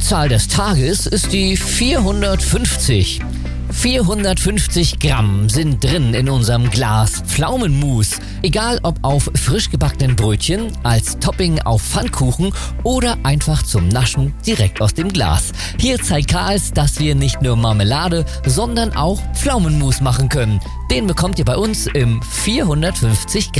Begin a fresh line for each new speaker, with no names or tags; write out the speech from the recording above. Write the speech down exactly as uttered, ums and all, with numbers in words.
Zahl des Tages ist die vierhundertfünfzig. vierhundertfünfzig Gramm sind drin in unserem Glas Pflaumenmus. Egal ob auf frisch gebackenen Brötchen, als Topping auf Pfannkuchen oder einfach zum Naschen direkt aus dem Glas. Hier zeigt Karls, dass wir nicht nur Marmelade, sondern auch Pflaumenmus machen können. Den bekommt ihr bei uns im vierhundertfünfzig Gramm.